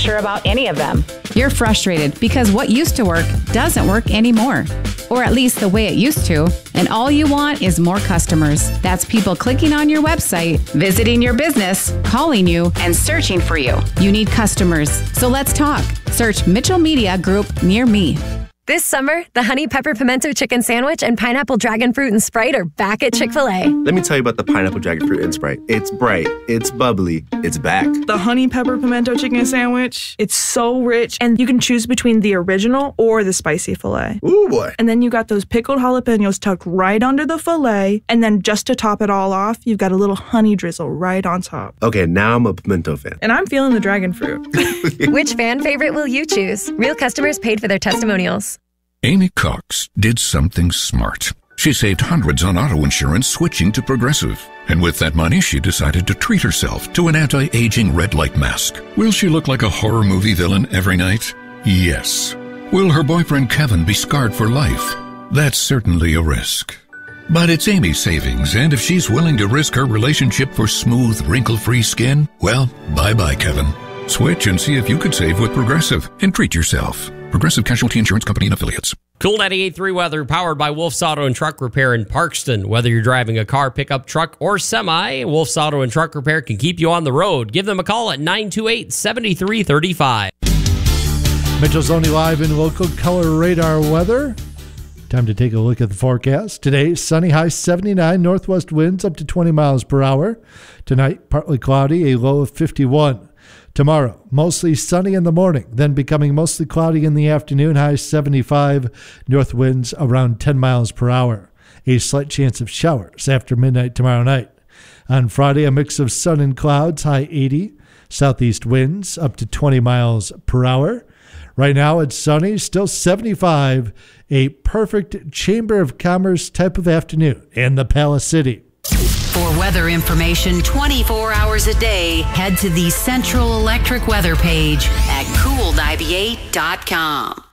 sure about any of them. You're frustrated because what used to work doesn't work anymore. Or at least the way it used to. And all you want is more customers. That's people clicking on your website, visiting your business, calling you, and searching for you. You need customers. So let's talk. Search Mitchell Media Group near me. This summer, the Honey Pepper Pimento Chicken Sandwich and Pineapple Dragon Fruit and Sprite are back at Chick-fil-A. Let me tell you about the Pineapple Dragon Fruit and Sprite. It's bright, it's bubbly, it's back. The Honey Pepper Pimento Chicken Sandwich, it's so rich, and you can choose between the original or the spicy filet. Ooh, boy. And then you got those pickled jalapenos tucked right under the filet, and then just to top it all off, you've got a little honey drizzle right on top. Okay, now I'm a pimento fan. And I'm feeling the dragon fruit. Which fan favorite will you choose? Real customers paid for their testimonials. Amy Cox did something smart. She saved hundreds on auto insurance switching to Progressive. And with that money, she decided to treat herself to an anti-aging red light mask. Will she look like a horror movie villain every night? Yes. Will her boyfriend Kevin be scarred for life? That's certainly a risk. But it's Amy's savings, and if she's willing to risk her relationship for smooth, wrinkle-free skin, well, bye-bye, Kevin. Switch and see if you could save with Progressive and treat yourself. Progressive Casualty Insurance Company and Affiliates. Cool 98.3 weather powered by Wolf's Auto and Truck Repair in Parkston. Whether you're driving a car, pickup, truck, or semi, Wolf's Auto and Truck Repair can keep you on the road. Give them a call at 928-7335. Mitchell's Only Live in local color radar weather. Time to take a look at the forecast. Today, sunny, high 79, northwest winds up to 20 miles per hour. Tonight, partly cloudy, a low of 51. Tomorrow, mostly sunny in the morning, then becoming mostly cloudy in the afternoon, high 75, north winds around 10 miles per hour. A slight chance of showers after midnight tomorrow night. On Friday, a mix of sun and clouds, high 80, southeast winds up to 20 miles per hour. Right now, it's sunny, still 75, a perfect Chamber of Commerce type of afternoon in the Palace City. For weather information 24 hours a day, head to the Central Electric weather page at cool98.com.